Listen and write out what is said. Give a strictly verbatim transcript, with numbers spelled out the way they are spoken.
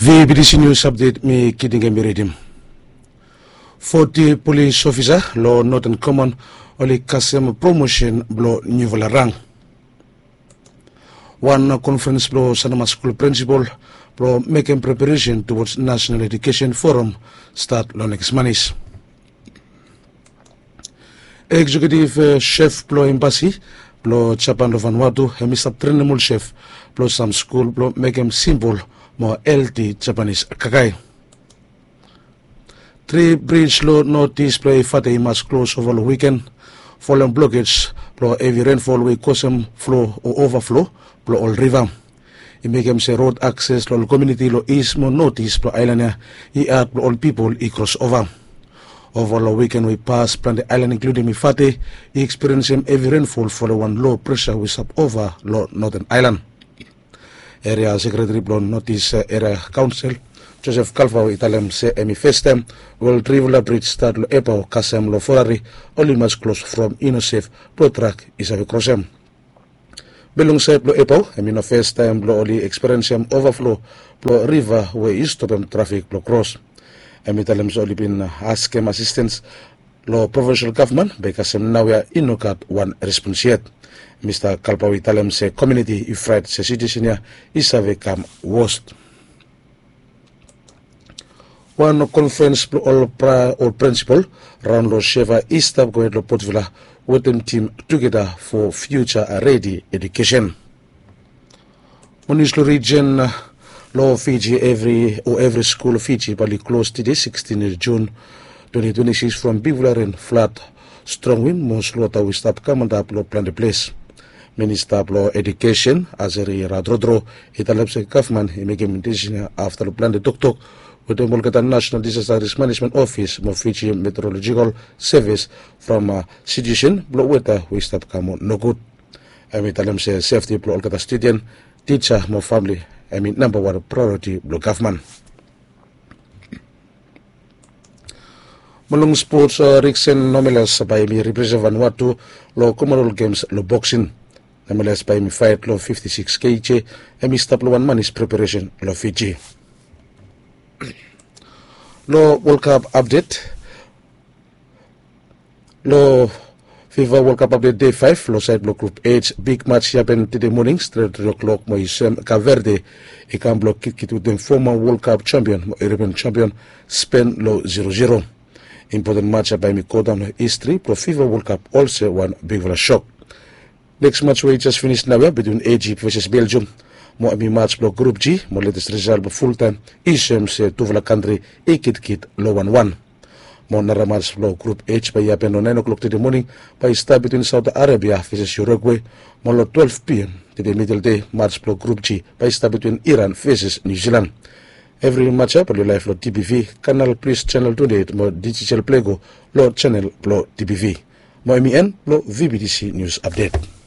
V B D C News Update mi kidinge miridim. forty police officer lo Northern Common oli kasem promotion blo nivola rang. One conference blo Sanama School principal blo making preparation towards National Education Forum start lo next manis. Executive uh, chef blo embassy blo Japan lo Vanuatu hemisa trenemul chef blo some school blo making symbol mo L T Japanese kakai. Three bridge low notice play Fateh must close over the weekend. Following blockage, blow heavy rainfall will cause them flow or overflow, blow all river. It make them say road access to community lo is more notice blow island he add all people he cross over. Over the weekend we pass plan the island including Fateh, he experience him heavy rainfall for the one low pressure we sub over low northern island. Area Secretary blow notice uh, area council Joseph Kalfao italem se emi first time will Trivula Bridge start lo epo kasem lo forari only much close from Inosafe pro track isavi crossem. Belong se lo epo emi no first time lo only experience em overflow lo river where is to them traffic lo cross. Emi italem so only been ask em assistance lo provincial government because now we are inokat one response yet. Mister Kalpao italem se community ifraid se citizen isave kam worst. One conference all all principal round lo Sheva East of going to Port Vila with them team together for future ready education. Monislo region law Fiji every or every school Fiji bali closed today sixteenth June twenty twenty-six from big rain flat strong wind most lot we stop coming up lo plan the place. Minister of Law Education Azeri Radrodro italapse government implementation after the plan the tok tok with the Molkata National Disaster Risk Management Office Fiji Meteorological Service from uh, situation blow weather we stop come no good. I mean tell them say safety blow Olkata student teacher more family I mean number one priority blow government. Mulung sports uh, Rixen Nomelas by me represent Vanuatu lo Commonwealth Games lo boxing. Nomelas by me fight lo fifty-six kilograms and me stop lo one man is preparation lo Fiji. Lo World Cup update. Lo FIFA World Cup update day five. Lo side lo group H. Big match happen today morning. Straight three o'clock. Mo isem Caverde. He can block kit kit with them former World Cup champion, European champion, Spain lo zero zero. Important match by me go down history. Pro FIFA World Cup also one big shock. Next match we just finished now between Egypt versus Belgium. Mo ami match block group G, mo latest result full time isem se tuvala country ikit kit lo one one. Mo nara match block group H by happen on nine o'clock today morning by start between Saudi Arabia versus Uruguay. Mo lo twelve p m today middle day match block group G by start between Iran versus New Zealand. Every match up lo live lo T B V canal plus channel twenty-eight mo digital play go lo channel lo T B V. Mo ami en lo V B D C News Update.